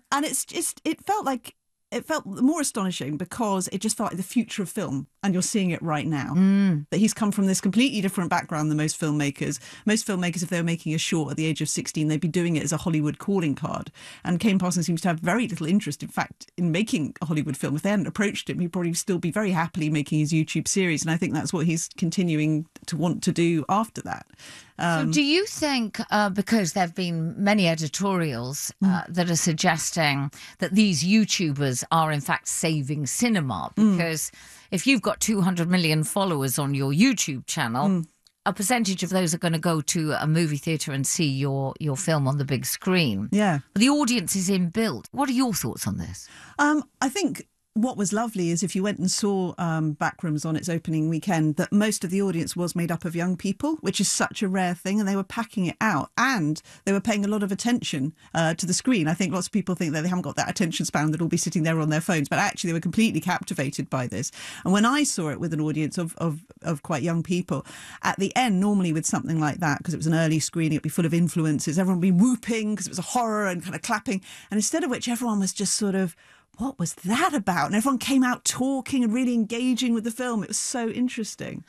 Speaker 17: it felt more astonishing because it just felt like the future of film, and you're seeing it right now. That he's come from this completely different background than most filmmakers. Most filmmakers, if they were making a short at the age of 16, they'd be doing it as a Hollywood calling card. And Kane Parsons seems to have very little interest, in fact, in making a Hollywood film. If they hadn't approached him, he'd probably still be very happily making his YouTube series. And I think that's what he's continuing to want to do after that.
Speaker 7: So do you think, because there have been many editorials that are suggesting that these YouTubers are in fact saving cinema, because if you've got 200 million followers on your YouTube channel, a percentage of those are going to go to a movie theatre and see your film on the big screen.
Speaker 17: Yeah.
Speaker 7: The audience is inbuilt. What are your thoughts on this?
Speaker 17: I think what was lovely is if you went and saw Backrooms on its opening weekend, that most of the audience was made up of young people, which is such a rare thing, and they were packing it out, and they were paying a lot of attention to the screen. I think lots of people think that they haven't got that attention span, that will be sitting there on their phones, but actually they were completely captivated by this. And when I saw it with an audience of quite young people, at the end, normally with something like that, because it was an early screening, it'd be full of influencers, everyone would be whooping because it was a horror and kind of clapping, and instead of which everyone was just sort of, what was that about? And everyone came out talking and really engaging with the film. It was so interesting.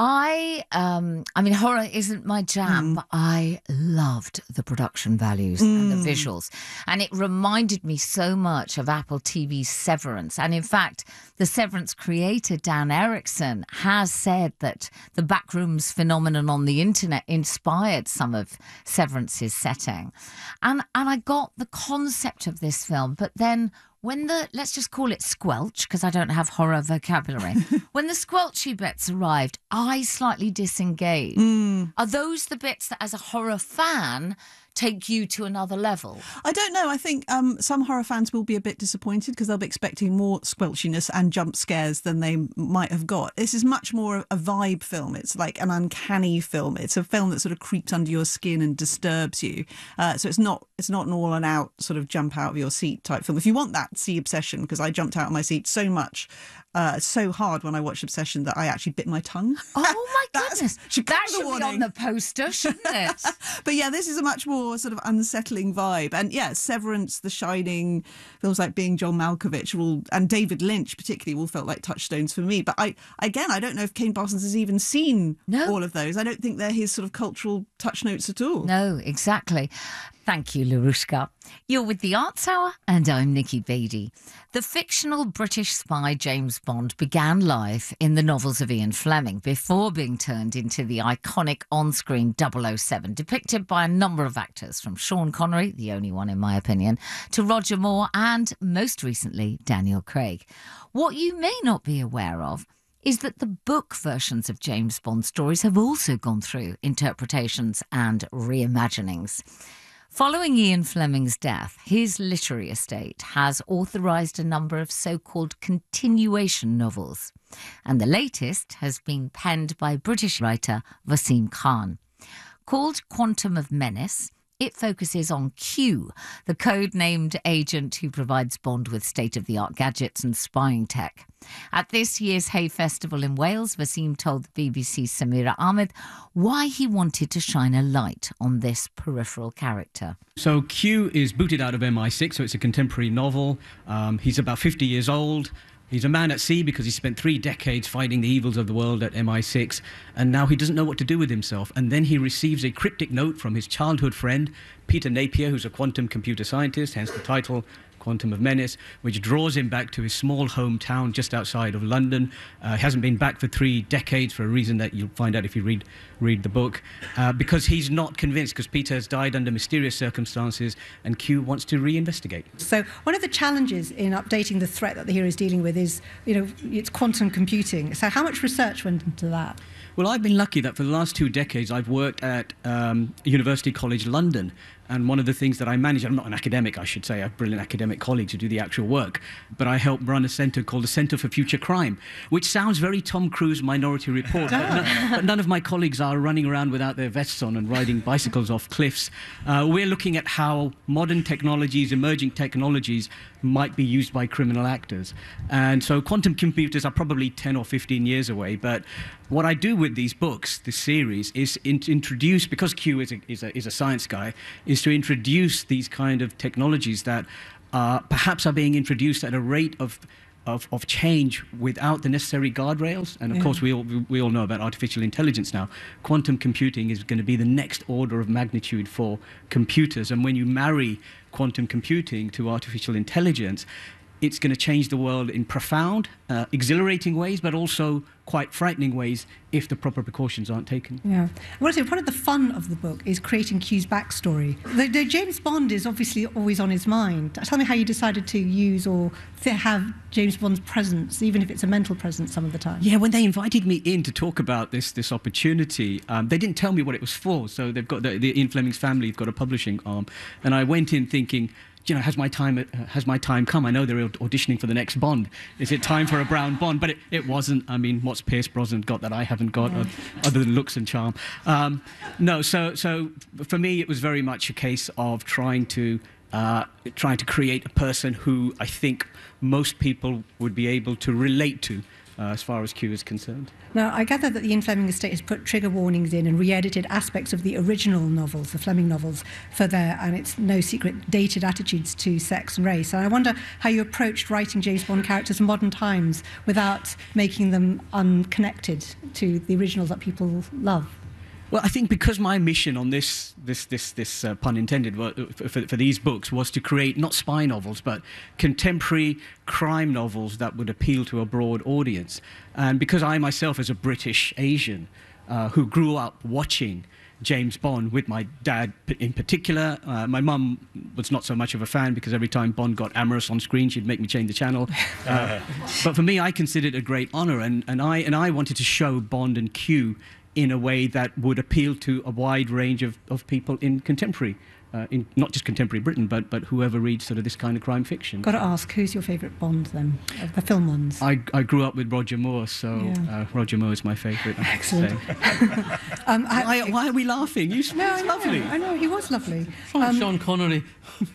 Speaker 7: I mean, horror isn't my jam, but I loved the production values and the visuals. And it reminded me so much of Apple TV's Severance. And in fact, the Severance creator, Dan Erickson, has said that the Backrooms phenomenon on the internet inspired some of Severance's setting. And I got the concept of this film, but then when let's just call it squelch, because I don't have horror vocabulary, when the squelchy bits arrived, I slightly disengaged. Are those the bits that, as a horror fan, take you to another level?
Speaker 17: I don't know. I think some horror fans will be a bit disappointed because they'll be expecting more squelchiness and jump scares than they might have got. This is much more a vibe film. It's like an uncanny film. It's a film that sort of creeps under your skin and disturbs you. So it's not an all and out sort of jump out of your seat type film. If you want that, see Obsession, because I jumped out of my seat so much, so hard when I watched Obsession that I actually bit my tongue.
Speaker 7: Oh my goodness. That should be on the poster, shouldn't it?
Speaker 17: But yeah, this is a much more sort of unsettling vibe. And yeah, Severance, The Shining, films like Being John Malkovich and David Lynch particularly all felt like touchstones for me. But I don't know if Kane Parsons has even seen all of those. I don't think they're his sort of cultural touch notes at all.
Speaker 7: No, exactly. Thank you, Larushka. You're with The Arts Hour, and I'm Nikki Beattie. The fictional British spy James Bond began life in the novels of Ian Fleming before being turned into the iconic on-screen 007, depicted by a number of actors, from Sean Connery, the only one in my opinion, to Roger Moore and, most recently, Daniel Craig. What you may not be aware of is that the book versions of James Bond stories have also gone through interpretations and reimaginings. Following Ian Fleming's death, his literary estate has authorised a number of so-called continuation novels, and the latest has been penned by British writer Wasim Khan. Called Quantum of Menace, it focuses on Q, the code-named agent who provides Bond with state-of-the-art gadgets and spying tech. At this year's Hay Festival in Wales, Wasim told the BBC's Samira Ahmed why he wanted to shine a light on this peripheral character.
Speaker 1: So Q is booted out of MI6, so it's a contemporary novel. He's about 50 years old. He's a man at sea because he spent 3 decades fighting the evils of the world at MI6, and now he doesn't know what to do with himself. And then he receives a cryptic note from his childhood friend, Peter Napier, who's a quantum computer scientist, hence the title, Quantum of Menace, which draws him back to his small hometown just outside of London. He hasn't been back for 3 decades for a reason that you'll find out if you read the book, because he's not convinced, because Peter has died under mysterious circumstances and Q wants to reinvestigate.
Speaker 20: So one of the challenges in updating the threat that the hero is dealing with is, it's quantum computing. So how much research went into that?
Speaker 1: Well, I've been lucky that for the last 2 decades I've worked at University College London, and one of the things that I manage, I'm not an academic, I should say, I have brilliant academic colleagues who do the actual work, but I help run a centre called the Centre for Future Crime, which sounds very Tom Cruise Minority Report, but none of my colleagues are running around without their vests on and riding bicycles off cliffs. We're looking at how modern technologies, emerging technologies, might be used by criminal actors. And so quantum computers are probably 10 or 15 years away, but what I do with these books, this series, is introduce, because Q is a science guy, is to introduce these kind of technologies that perhaps are being introduced at a rate of change without the necessary guardrails. And of course, we all know about artificial intelligence now. Quantum computing is going to be the next order of magnitude for computers. And when you marry quantum computing to artificial intelligence, it's going to change the world in profound, exhilarating ways, but also quite frightening ways if the proper precautions aren't taken.
Speaker 20: Yeah. I want to say, part of the fun of the book is creating Q's backstory. The James Bond is obviously always on his mind. Tell me how you decided to use or have James Bond's presence, even if it's a mental presence some of the time.
Speaker 1: Yeah, when they invited me in to talk about this opportunity, they didn't tell me what it was for. So they've got the Ian Fleming's family have got a publishing arm, and I went in thinking, has my time come? I know they're auditioning for the next Bond. Is it time for a brown Bond? But it wasn't. I mean, what's Pierce Brosnan got that I haven't got, other than looks and charm? No, so for me, it was very much a case of trying to create a person who I think most people would be able to relate to, as far as Q is concerned.
Speaker 20: Now, I gather that the Ian Fleming estate has put trigger warnings in and re-edited aspects of the original novels, the Fleming novels, for their, and it's no secret, dated attitudes to sex and race. And I wonder how you approached writing James Bond characters in modern times without making them unconnected to the originals that people love.
Speaker 1: Well, I think because my mission on this pun intended, for these books was to create not spy novels, but contemporary crime novels that would appeal to a broad audience. And because I myself, as a British Asian who grew up watching James Bond with my dad in particular, my mum was not so much of a fan because every time Bond got amorous on screen, she'd make me change the channel. But for me, I considered it a great honour, and I wanted to show Bond and Q in a way that would appeal to a wide range of people in contemporary, in not just contemporary Britain, but whoever reads sort of this kind of crime fiction.
Speaker 20: Got to ask, who's your favourite Bond then, of the film ones?
Speaker 1: I grew up with Roger Moore, so Roger Moore is my favourite.
Speaker 20: Excellent.
Speaker 1: Why are we laughing? He's lovely.
Speaker 20: I know, he was lovely.
Speaker 1: Sean Connery.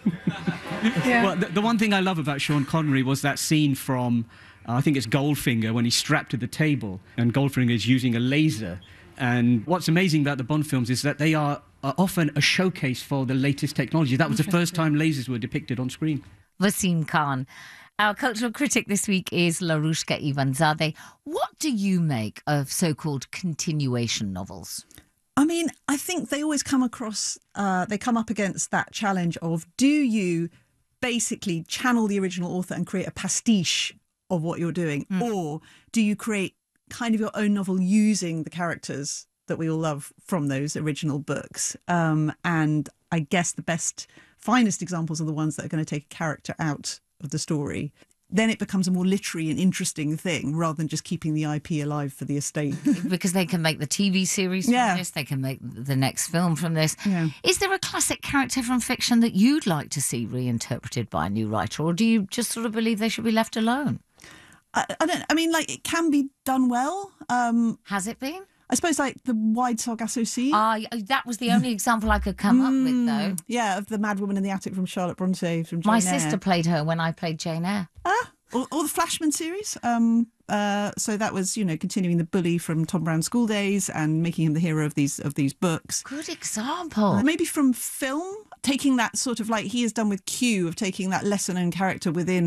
Speaker 1: Well, the one thing I love about Sean Connery was that scene from, I think it's Goldfinger, when he's strapped to the table and Goldfinger is using a laser. And what's amazing about the Bond films is that they are often a showcase for the latest technology. That was the first time lasers were depicted on screen.
Speaker 7: Wasim Khan. Our cultural critic this week is Larushka Ivanzadeh. What do you make of so-called continuation novels?
Speaker 17: I mean, I think they always come across, they come up against that challenge of, do you basically channel the original author and create a pastiche of what you're doing? Or do you create kind of your own novel using the characters that we all love from those original books? And I guess the finest examples are the ones that are going to take a character out of the story. Then it becomes a more literary and interesting thing rather than just keeping the IP alive for the estate.
Speaker 7: Because they can make the TV series from this, they can make the next film from this. Yeah. Is there a classic character from fiction that you'd like to see reinterpreted by a new writer, or do you just sort of believe they should be left alone?
Speaker 17: I mean, like, it can be done well.
Speaker 7: Has it been?
Speaker 17: I suppose, like, the Wide Sargasso Sea.
Speaker 7: That was the only example I could come up with, though.
Speaker 17: Yeah, of the Mad Woman in the Attic from Charlotte Bronte, from Jane
Speaker 7: My
Speaker 17: Eyre.
Speaker 7: sister played her when I played Jane Eyre.
Speaker 17: Or the Flashman series. So that was, continuing the bully from Tom Brown's school days and making him the hero of these books.
Speaker 7: Good example.
Speaker 17: Maybe from film, taking that sort of, like he has done with Q, of taking that lesser-known character within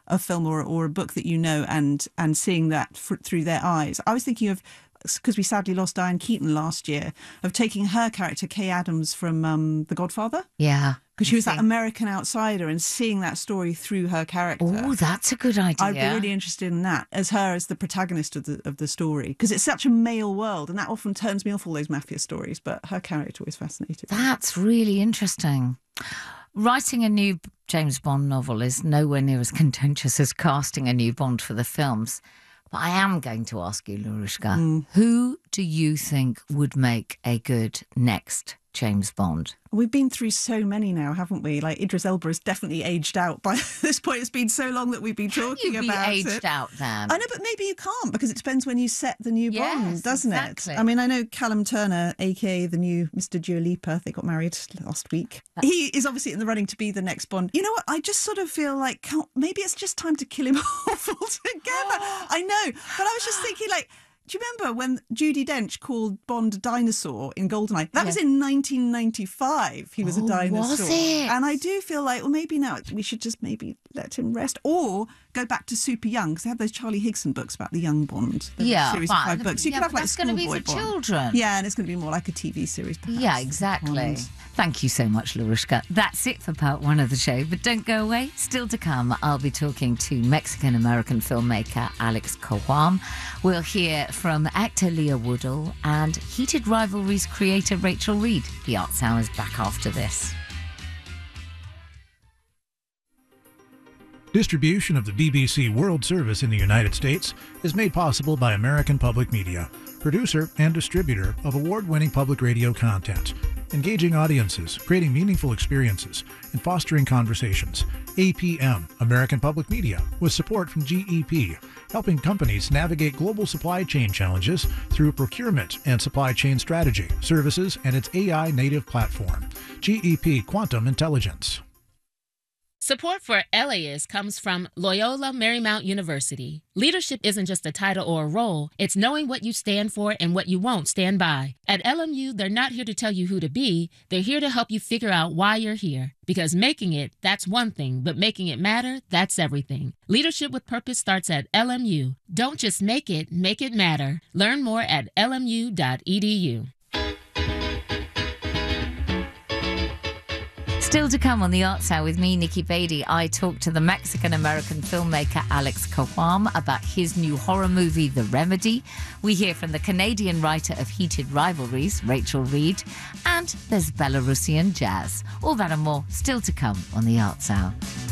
Speaker 17: a film or a book that you know and seeing that through their eyes. I was thinking of, because we sadly lost Diane Keaton last year, of taking her character, Kay Adams from The Godfather.
Speaker 7: Yeah.
Speaker 17: Because she was that American outsider and seeing that story through her character.
Speaker 7: Oh, that's a good idea.
Speaker 17: I'd be really interested in that, as her as the protagonist of the story. Because it's such a male world, and that often turns me off all those mafia stories, but her character always fascinated me.
Speaker 7: That's really interesting. Writing a new James Bond novel is nowhere near as contentious as casting a new Bond for the films. But I am going to ask you, Larushka, who do you think would make a good next James Bond?
Speaker 17: We've been through so many now, haven't we? Like, Idris Elba has definitely aged out by this point. It's been so long that we've been talking about it.
Speaker 7: Aged out then?
Speaker 17: I know, but maybe you can't, because it depends when you set the new Bond, doesn't
Speaker 7: exactly.
Speaker 17: it? I mean, I know Callum Turner, aka the new Mr. Dua Lipa, they got married last week. He is obviously in the running to be the next Bond. You know what? I just sort of feel like maybe it's just time to kill him off altogether. I know, but I was just thinking, like, do you remember when Judi Dench called Bond a dinosaur in GoldenEye? That was in 1995. He was a dinosaur.
Speaker 7: Was it?
Speaker 17: And I do feel like, well, maybe now we should just maybe let him rest, or go back to super young, because they have those Charlie Higson books about the young Bond. Series of 5 books. You could have like
Speaker 7: that's going to be for children.
Speaker 17: Yeah, and it's going to be more like a TV series. Perhaps.
Speaker 7: Yeah, exactly. Thank you so much, Larushka. That's it for part one of the show, but don't go away. Still to come, I'll be talking to Mexican-American filmmaker Alex Cohuam. We'll hear from actor Leah Woodall and Heated Rivalries creator Rachel Reed. The Arts Hour is back after this.
Speaker 2: Distribution of the BBC World Service in the United States is made possible by American Public Media, producer and distributor of award-winning public radio content, engaging audiences, creating meaningful experiences, and fostering conversations. APM, American Public Media, with support from GEP, helping companies navigate global supply chain challenges through procurement and supply chain strategy, services, and its AI-native platform. GEP Quantum Intelligence.
Speaker 6: Support for LAist comes from Loyola Marymount University. Leadership isn't just a title or a role, it's knowing what you stand for and what you won't stand by. At LMU, they're not here to tell you who to be, they're here to help you figure out why you're here. Because making it, that's one thing, but making it matter, that's everything. Leadership with Purpose starts at LMU. Don't just make it matter. Learn more at lmu.edu.
Speaker 7: Still to come on the Arts Hour with me, Nikki Beatty. I talked to the Mexican-American filmmaker Alex Cohuam about his new horror movie, The Remedy. We hear from the Canadian writer of Heated Rivalries, Rachel Reed. And there's Belarusian jazz. All that and more still to come on the Arts Hour.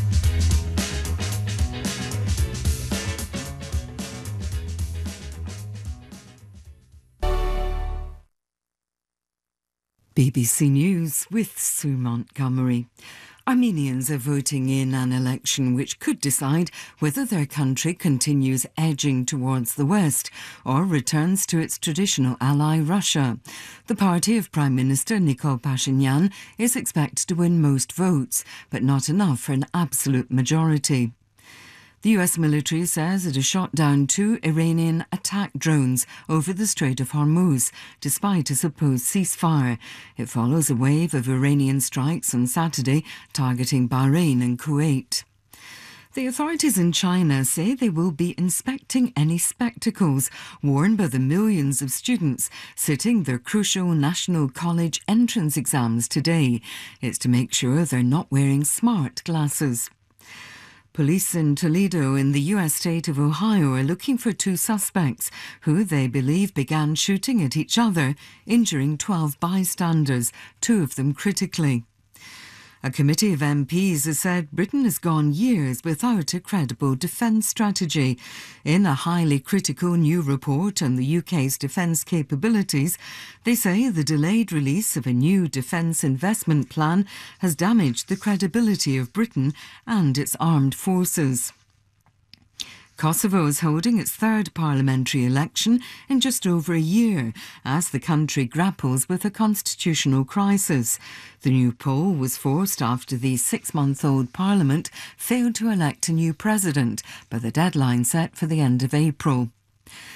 Speaker 5: BBC News with Sue Montgomery. Armenians are voting in an election which could decide whether their country continues edging towards the West or returns to its traditional ally Russia. The party of Prime Minister Nikol Pashinyan is expected to win most votes, but not enough for an absolute majority. The US military says it has shot down 2 Iranian attack drones over the Strait of Hormuz, despite a supposed ceasefire. It follows a wave of Iranian strikes on Saturday targeting Bahrain and Kuwait. The authorities in China say they will be inspecting any spectacles worn by the millions of students sitting their crucial National College entrance exams today. It's to make sure they're not wearing smart glasses. Police in Toledo in the U.S. state of Ohio are looking for 2 suspects who they believe began shooting at each other, injuring 12 bystanders, 2 of them critically. A committee of MPs has said Britain has gone years without a credible defence strategy. In a highly critical new report on the UK's defence capabilities, they say the delayed release of a new defence investment plan has damaged the credibility of Britain and its armed forces. Kosovo is holding its 3rd parliamentary election in just over a year as the country grapples with a constitutional crisis. The new poll was forced after the 6-month-old parliament failed to elect a new president by the deadline set for the end of April.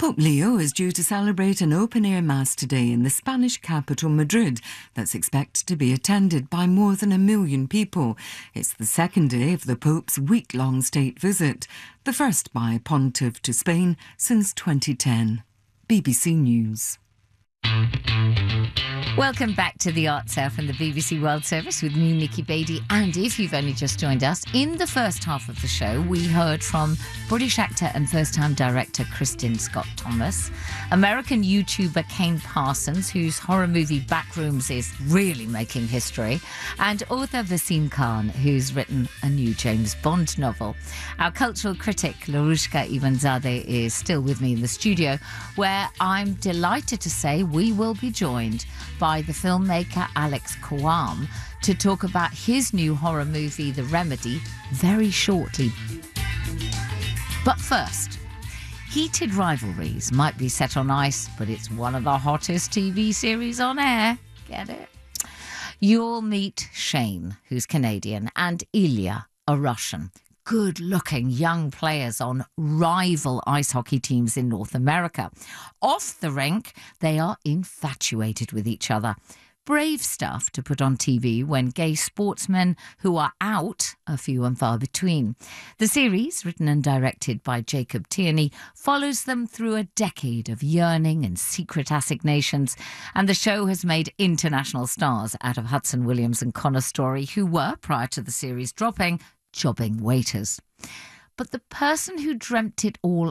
Speaker 5: Pope Leo is due to celebrate an open-air mass today in the Spanish capital, Madrid, that's expected to be attended by more than 1 million people. It's the second day of the Pope's week-long state visit, the first by a pontiff to Spain since 2010. BBC News.
Speaker 7: Welcome back to the Arts Hour from the BBC World Service with me, Nikki Beattie. And if you've only just joined us, in the first half of the show, we heard from British actor and first-time director Kristin Scott Thomas, American YouTuber Kane Parsons, whose horror movie Backrooms is really making history, and author Wasim Khan, who's written a new James Bond novel. Our cultural critic, Larushka Ivanzadeh, is still with me in the studio, where I'm delighted to say we will be joined by the filmmaker Alex Kawam to talk about his new horror movie, The Remedy, very shortly. But first, heated rivalries might be set on ice, but it's one of the hottest TV series on air. Get it? You'll meet Shane, who's Canadian, and Ilya, a Russian. Good-looking young players on rival ice hockey teams in North America. Off the rink, they are infatuated with each other. Brave stuff to put on TV when gay sportsmen who are out are few and far between. The series, written and directed by Jacob Tierney, follows them through a decade of yearning and secret assignations, and the show has made international stars out of Hudson Williams and Connor Story, who were, prior to the series dropping, jobbing waiters. But the person who dreamt it all